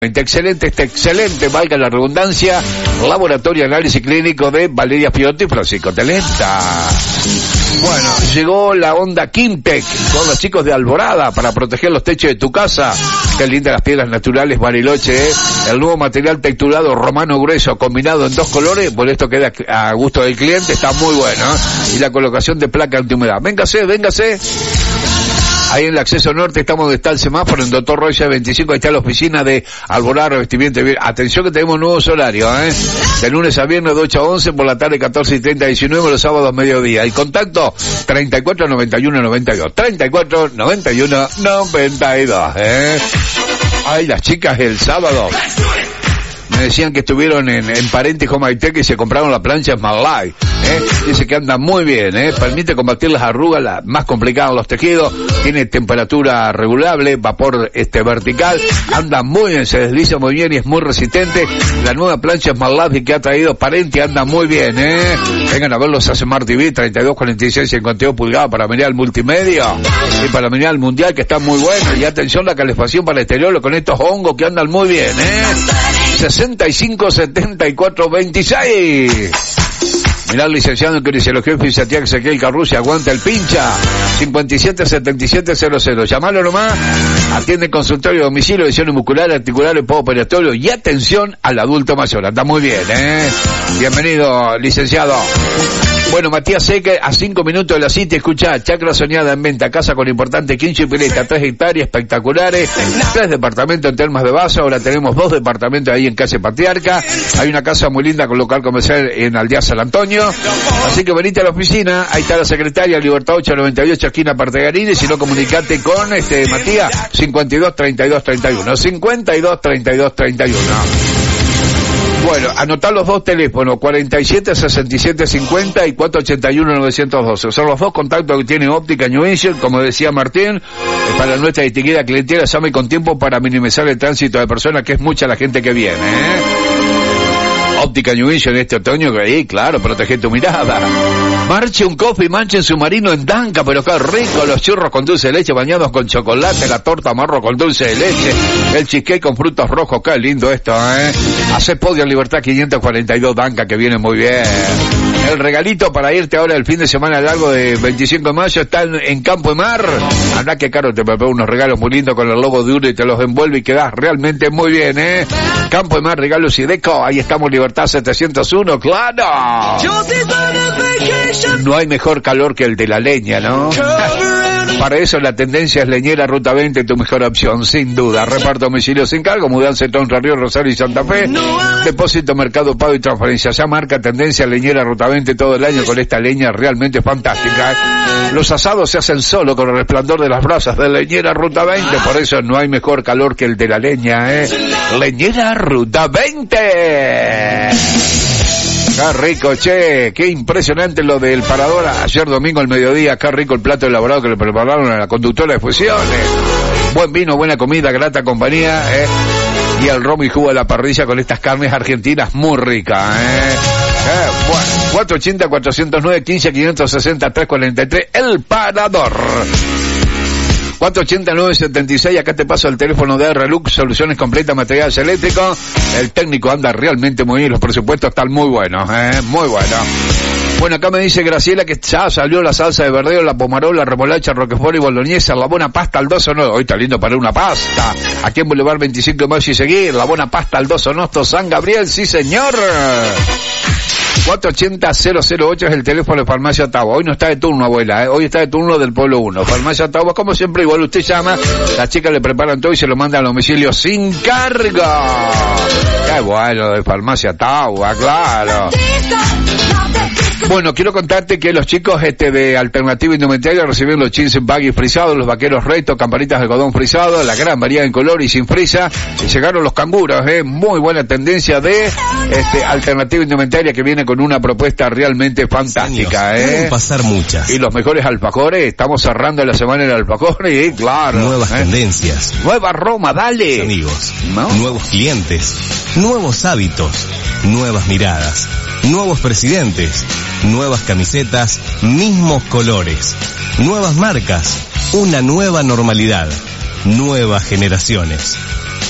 Excelente, valga la redundancia, laboratorio análisis clínico de Valeria Piotti y Francisco Telenta. Bueno, llegó la onda Quintec con los chicos de Alborada para proteger los techos de tu casa. Qué lindas las piedras naturales Bariloche, ¿eh? El nuevo material texturado romano grueso combinado en dos colores, por esto queda a gusto del cliente, está muy bueno, ¿eh? Y la colocación de placa antihumedad. Véngase. Ahí en el acceso norte estamos donde está el semáforo, en Dr. Rocha 25, ahí está la oficina de Alborada Revestimiento. Atención que tenemos nuevos horarios, de lunes a viernes de 8 a 11, por la tarde 14:30 a 19, los sábados a mediodía. El contacto 34 91 92, 34 91 92, Ay, las chicas el sábado me decían que estuvieron en Paréntesis Maitec y se compraron la plancha Smart Life, Dice que anda muy bien, permite combatir las arrugas, las más complicadas los tejidos, tiene temperatura regulable, vapor vertical, anda muy bien, se desliza muy bien y es muy resistente. La nueva plancha Smart Life que ha traído Paréntesis anda muy bien, Vengan a verlos a Smart TV, 32 46 52 pulgadas para mirar multimedia y para mirar mundial, que está muy bueno. Y atención, la calefacción para el exterior con estos hongos que andan muy bien, 65 74 26. Mirá al licenciado en kinesiología y fisiatría Ezequiel Carruzzi, aguanta el pincha. 57 77 00. Llamalo nomás. Atiende consultorio, domicilio, lesiones musculares, articulares, postoperatorio y atención al adulto mayor. Anda muy bien, Bienvenido, licenciado. Bueno, Matías Seque, a 5 minutos de la cita, escuchá, chacra soñada en venta, casa con importante quincho y pileta, 3 hectáreas espectaculares, 3 departamentos en Termas de Baza, ahora tenemos 2 departamentos ahí en Calle Patriarca, hay una casa muy linda con local comercial en Aldea San Antonio, así que venite a la oficina, ahí está la secretaria, Libertad 898, esquina Partegarini, si no comunicate con Matías, 52 32 31, 52 32 31. Bueno, anotar los dos teléfonos, 47 67 50 y 481 912. Son los dos contactos que tiene Óptica New Vision, como decía Martín, para nuestra distinguida clientela. Llame con tiempo para minimizar el tránsito de personas, que es mucha la gente que viene, Óptica New Vision este otoño, que ahí, claro, protege tu mirada. Marche un coffee, manchen submarino en Danca, pero qué rico, los churros con dulce de leche bañados con chocolate, la torta marro con dulce de leche, el cheesecake con frutos rojos, qué lindo esto, Hace podio Libertad 542 Danca, que viene muy bien. El regalito para irte ahora el fin de semana largo de 25 de mayo está en Campo de Mar. Andá que caro, te preparo unos regalos muy lindos con el logo de uno y te los envuelve y quedás realmente muy bien, Campo de Mar, regalos y deco, ahí estamos, Libertad 701, claro. No hay mejor calor que el de la leña, ¿no? Para eso la tendencia es Leñera Ruta 20, tu mejor opción, sin duda. Reparto domicilio sin cargo, mudanza en Entre Ríos, Rosario y Santa Fe, depósito, mercado pago y transferencia. Ya marca tendencia Leñera Ruta 20 todo el año con esta leña realmente fantástica. Los asados se hacen solo con el resplandor de las brasas de Leñera Ruta 20, por eso no hay mejor calor que el de la leña, Leñera Ruta 20. Qué rico, che, qué impresionante lo del parador ayer domingo al mediodía, qué rico el plato elaborado que le prepararon a la conductora de fusiones. Buen vino, buena comida, grata compañía, y el romo y jugo de la parrilla con estas carnes argentinas muy ricas, Bueno, 480 409 15 560 343, el parador. 489-76, acá te paso el teléfono de Relux, soluciones completas, materiales eléctricos. El técnico anda realmente muy bien, los presupuestos están muy buenos, muy buenos. Bueno, acá me dice Graciela que ya salió la salsa de verdeo, la pomarola, remolacha, roquefort y boloñesa, la buena pasta al 2 Nosto. Hoy está lindo para una pasta. Aquí en Boulevard 25 de Mayo y seguir, la buena pasta al 2 Nosto, San Gabriel, sí señor. 480-008 es el teléfono de Farmacia Tauba. Hoy no está de turno, abuela, hoy está de turno del Pueblo 1. Farmacia Tauba, como siempre, igual usted llama, las chicas le preparan todo y se lo mandan a domicilio sin cargo. Qué bueno, de Farmacia Tauba, claro. Bueno, quiero contarte que los chicos de Alternativa Indumentaria reciben los jeans en baggy frisados, los vaqueros rectos, campanitas de algodón frisado, la gran variedad en color y sin frisa. Y llegaron los canguros, muy buena tendencia de Alternativa Indumentaria, que viene con una propuesta realmente fantástica, Pueden pasar muchas. Y los mejores alfajores, estamos cerrando la semana en el alfajor y claro. Nuevas tendencias. Nueva Roma, dale. Amigos, ¿no? Nuevos clientes, nuevos hábitos, nuevas miradas, nuevos presidentes, nuevas camisetas, mismos colores, nuevas marcas, una nueva normalidad, nuevas generaciones.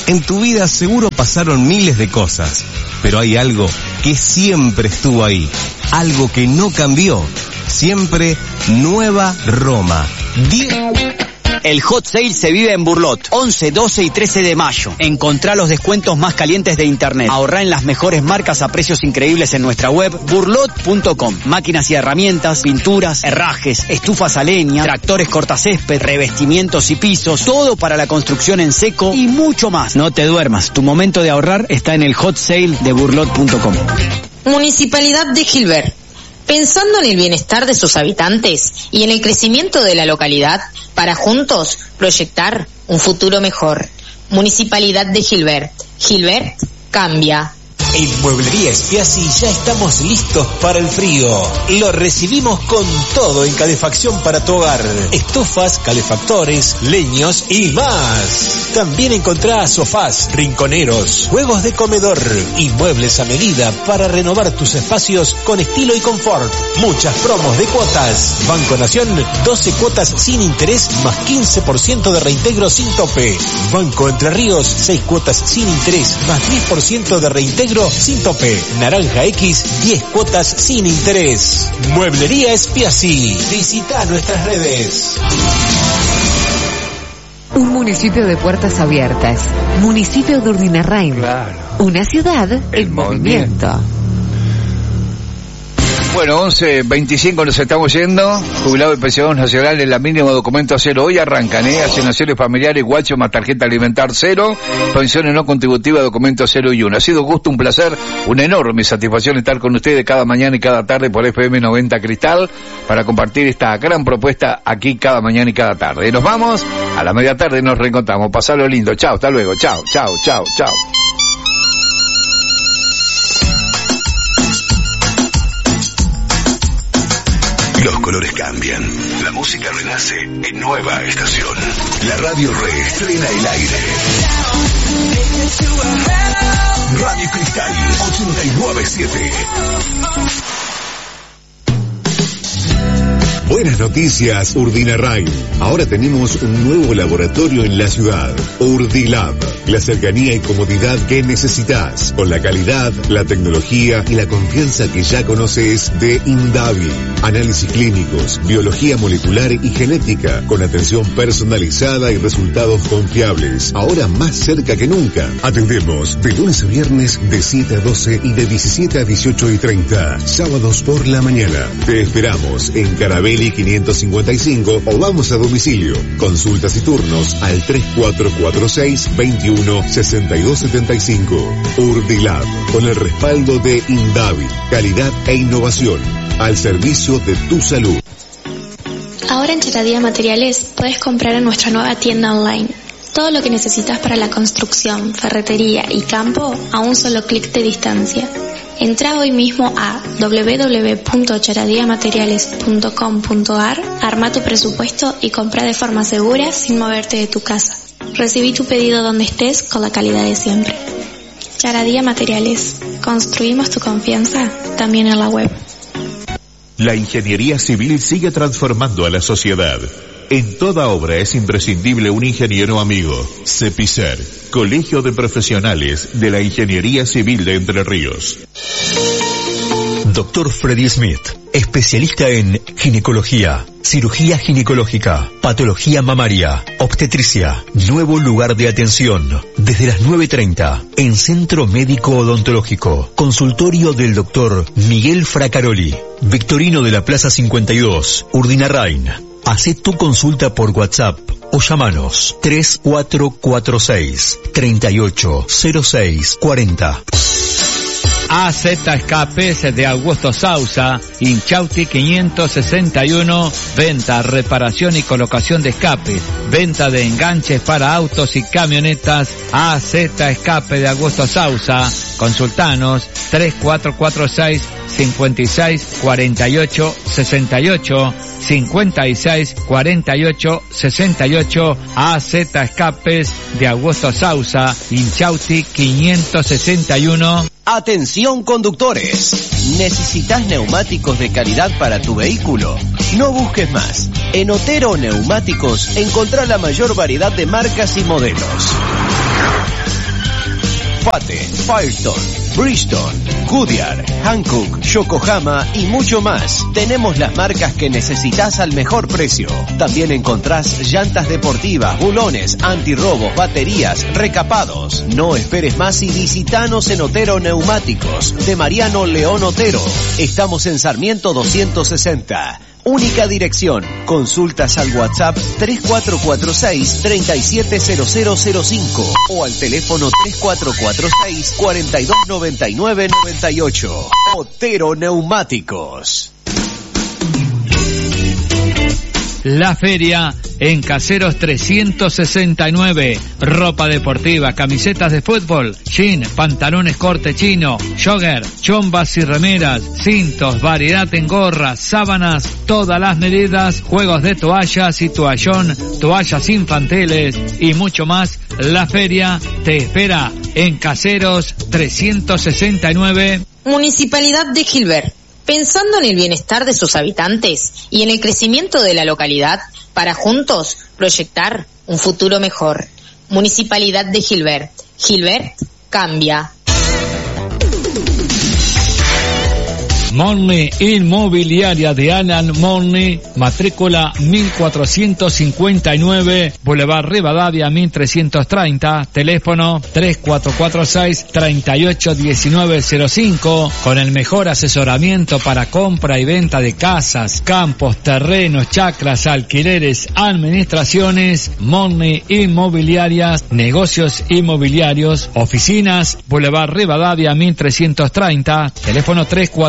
En tu vida seguro pasaron miles de cosas, pero hay algo que siempre estuvo ahí, algo que no cambió. Siempre Nueva Roma. El Hot Sale se vive en Burlot, 11, 12 y 13 de mayo. Encontrá los descuentos más calientes de internet. Ahorrá en las mejores marcas a precios increíbles en nuestra web, burlot.com. Máquinas y herramientas, pinturas, herrajes, estufas a leña, tractores cortacésped, revestimientos y pisos, todo para la construcción en seco y mucho más. No te duermas, tu momento de ahorrar está en el Hot Sale de burlot.com. Municipalidad de Gilbert. Pensando en el bienestar de sus habitantes y en el crecimiento de la localidad, para juntos proyectar un futuro mejor. Municipalidad de Gilbert. Gilbert cambia. En Mueblería Spiazzi ya estamos listos para el frío. Lo recibimos con todo en calefacción para tu hogar. Estufas, calefactores, leños y más. También encontrás sofás, rinconeros, juegos de comedor y muebles a medida para renovar tus espacios con estilo y confort. Muchas promos de cuotas. Banco Nación, 12 cuotas sin interés más 15% de reintegro sin tope. Banco Entre Ríos, 6 cuotas sin interés más 10% de reintegro sin tope. Naranja X, 10 cuotas sin interés. Mueblería Spiazzi. Visita nuestras redes. Un municipio de puertas abiertas. Municipio de Urdinarrain. Claro. Una ciudad en movimiento. Bueno, 11:25 nos estamos yendo. Jubilado y pensionados nacionales, la mínimo documento cero. Hoy arrancan, asignaciones familiares, guacho más tarjeta alimentar cero. Pensiones no contributivas, documento 0 y 1. Ha sido gusto, un placer, una enorme satisfacción estar con ustedes cada mañana y cada tarde por FM 90 Cristal para compartir esta gran propuesta aquí cada mañana y cada tarde. Y nos vamos, a la media tarde nos reencontramos. Pasalo lindo. Chao, hasta luego. Chao, chao, chao, chao. Los colores cambian, la música renace en nueva estación. La radio reestrena el aire. Radio Cristal 89.7. Buenas noticias, Urdinarrain. Ahora tenemos un nuevo laboratorio en la ciudad, Urdilab. La cercanía y comodidad que necesitas, con la calidad, la tecnología y la confianza que ya conoces de Indavi. Análisis clínicos, biología molecular y genética, con atención personalizada y resultados confiables. Ahora más cerca que nunca. Atendemos de lunes a viernes de 7 a 12 y de 17 a 18:30. Sábados por la mañana. Te esperamos en Carabelli 555 o vamos a domicilio. Consultas y turnos al 3446-216275. Urdilab, con el respaldo de Indavi, calidad e innovación, al servicio de tu salud. Ahora en Charadía Materiales puedes comprar en nuestra nueva tienda online. Todo lo que necesitas para la construcción, ferretería y campo a un solo clic de distancia. Entra hoy mismo a www.charadiamateriales.com.ar, arma tu presupuesto y compra de forma segura sin moverte de tu casa. Recibí tu pedido donde estés con la calidad de siempre. Charadía Materiales. Construimos tu confianza también en la web. La ingeniería civil sigue transformando a la sociedad. En toda obra es imprescindible un ingeniero amigo. CEPICER, Colegio de Profesionales de la Ingeniería Civil de Entre Ríos. Dr. Freddy Smith, especialista en ginecología, cirugía ginecológica, patología mamaria, obstetricia. Nuevo lugar de atención, desde las 9:30, en Centro Médico Odontológico. Consultorio del Dr. Miguel Fracaroli, Victorino de la Plaza 52, Urdinarrain. Hacé tu consulta por WhatsApp o llamanos 3446-380640. AZ Escapes de Augusto Sausa, Inchausti 561, venta, reparación y colocación de escapes, venta de enganches para autos y camionetas. AZ Escape de Augusto Sausa, consultanos 3446 56 48 68 56 48 68. AZ Escapes de Augusto Sausa, Inchausti 561. Atención conductores, ¿necesitas neumáticos de calidad para tu vehículo? No busques más. En Otero Neumáticos encontrá la mayor variedad de marcas y modelos. Pate, Firestone, Bridgestone, Goodyear, Hankook, Yokohama y mucho más. Tenemos las marcas que necesitas al mejor precio. También encontrás llantas deportivas, bulones, antirrobos, baterías, recapados. No esperes más y visitanos en Otero Neumáticos, de Mariano León Otero. Estamos en Sarmiento 260. Única dirección. Consultas al WhatsApp 3446-370005 o al teléfono 3446-429998. Otero Neumáticos. La feria en Caseros 369. Ropa deportiva, camisetas de fútbol, jean, pantalones corte chino, jogger, chombas y remeras, cintos, variedad en gorras, sábanas, todas las medidas, juegos de toallas y toallón, toallas infantiles y mucho más. La feria te espera en Caseros 369. Municipalidad de Gilbert. Pensando en el bienestar de sus habitantes y en el crecimiento de la localidad, para juntos proyectar un futuro mejor. Municipalidad de Gilbert. Gilbert cambia. Morni Inmobiliaria de Alan Morni, matrícula 1459, Boulevard Rivadavia 1330, teléfono 3446-381905, con el mejor asesoramiento para compra y venta de casas, campos, terrenos, chacras, alquileres, administraciones. Morni Inmobiliarias, negocios inmobiliarios, oficinas, Boulevard Rivadavia 1330, teléfono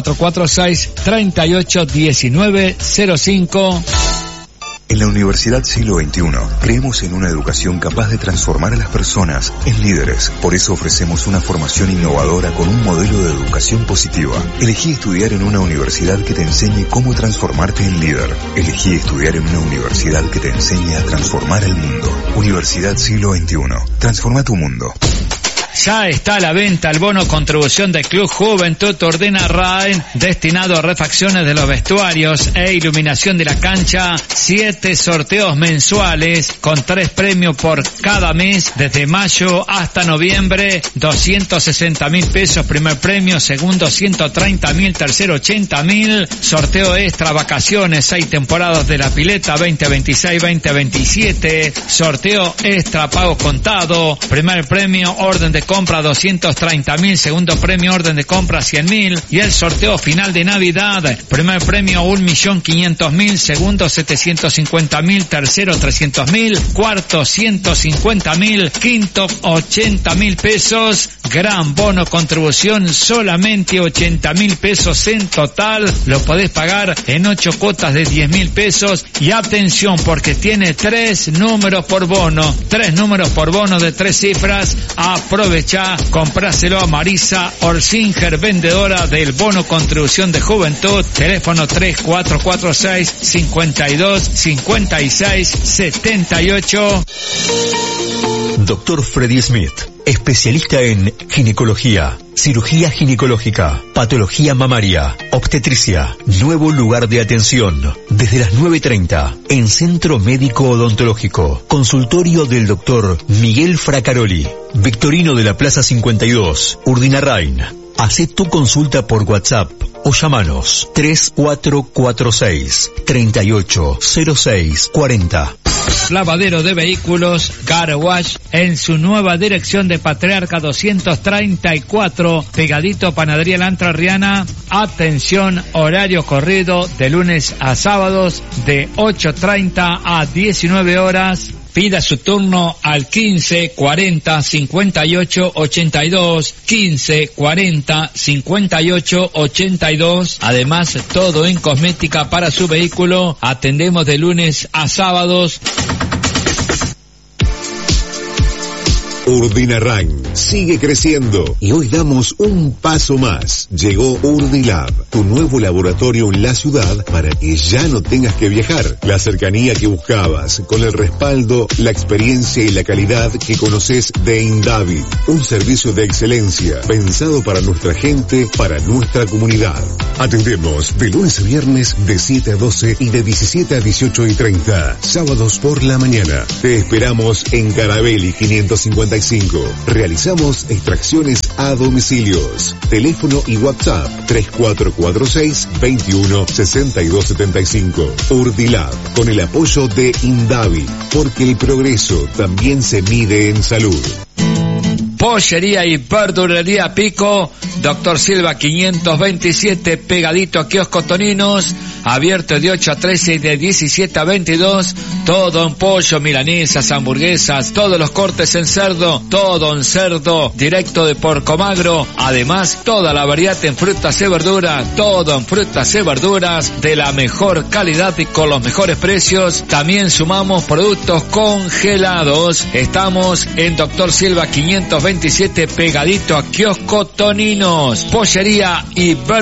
3446-381905. En la Universidad Siglo XXI creemos en una educación capaz de transformar a las personas en líderes. Por eso ofrecemos una formación innovadora con un modelo de educación positiva. Elegí estudiar en una universidad que te enseñe cómo transformarte en líder. Elegí estudiar en una universidad que te enseñe a transformar el mundo. Universidad Siglo XXI. Transforma tu mundo. Ya está a la venta el bono contribución del Club Juventud Ordina Rain, destinado a refacciones de los vestuarios e iluminación de la cancha. 7 sorteos mensuales con 3 premios por cada mes, desde mayo hasta noviembre. 260.000 pesos primer premio, segundo 130.000, tercero 80.000. Sorteo extra vacaciones, 6 temporadas de la pileta 2026-2027. Sorteo extra pago contado, primer premio orden de compra 230.000, segundo premio orden de compra 100.000 y el sorteo final de Navidad, primer premio 1.500.000, segundo 750.000, tercero 300.000, cuarto 150.000, quinto 80.000 pesos. Gran bono contribución, solamente 80.000 pesos en total. Lo podés pagar en 8 cuotas de 10.000 pesos. Y atención, porque tiene 3 números por bono. 3 números por bono de 3 cifras. Aprovecha, compráselo a Marisa Orsinger, vendedora del bono contribución de juventud. Teléfono 3446-525678. Dr. Freddy Smith, especialista en ginecología, cirugía ginecológica, patología mamaria, obstetricia. Nuevo lugar de atención, desde las 9:30, en Centro Médico Odontológico. Consultorio del Dr. Miguel Fracaroli, Victorino de la Plaza 52, Urdinarrain. Hacé tu consulta por WhatsApp o llamanos 3446-380640. Lavadero de vehículos Car Wash en su nueva dirección de Patriarca 234, pegadito a Panadería La Entrerriana. Atención, horario corrido de lunes a sábados de 8:30 a 19 horas. Pida su turno al 15 40 58 82, 15 40 58 82. Además, todo en cosmética para su vehículo. Atendemos de lunes a sábados. Urdinarrain sigue creciendo y hoy damos un paso más. Llegó Urdilab, tu nuevo laboratorio en la ciudad para que ya no tengas que viajar. La cercanía que buscabas, con el respaldo, la experiencia y la calidad que conoces de Indavid. Un servicio de excelencia pensado para nuestra gente, para nuestra comunidad. Atendemos de lunes a viernes de 7 a 12 y de 17 a 18:30. Sábados por la mañana. Te esperamos en Carabelli 555. Realizamos Realizamos extracciones a domicilios. Teléfono y WhatsApp 3446-216275. Urdilab, con el apoyo de Indavi, porque el progreso también se mide en salud. Pollería y verdulería Pico, Doctor Silva 527, pegadito a Kiosco Toninos, abierto de 8 a 13 y de 17 a 22, todo en pollo, milanesas, hamburguesas, todos los cortes en cerdo, todo en cerdo, directo de Porcomagro, además toda la variedad en frutas y verduras, todo en frutas y verduras de la mejor calidad y con los mejores precios. También sumamos productos congelados. Estamos en Doctor Silva 527, pegadito a Kiosco Toninos. Pollería y